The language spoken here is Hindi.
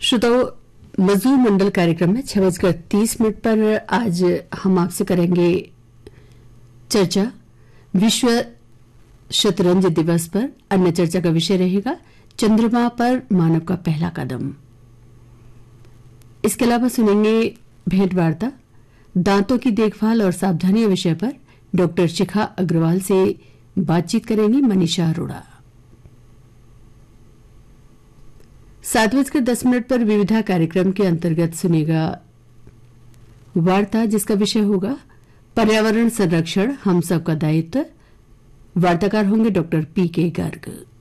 श्रोताओं, मजदूर मंडल कार्यक्रम में 6:30 पर आज हम आपसे करेंगे चर्चा विश्व शतरंज दिवस पर। अन्य चर्चा का विषय रहेगा चंद्रमा पर मानव का पहला कदम। इसके अलावा सुनेंगे भेंट वार्ता दांतों की देखभाल और सावधानियां विषय पर। डॉक्टर शिखा अग्रवाल से बातचीत करेंगी मनीषा अरोड़ा। 7:10 पर विविधा कार्यक्रम के अंतर्गत सुनेगा वार्ता जिसका विषय होगा पर्यावरण संरक्षण हम सबका दायित्व। वार्ताकार होंगे डॉक्टर पी के गर्ग।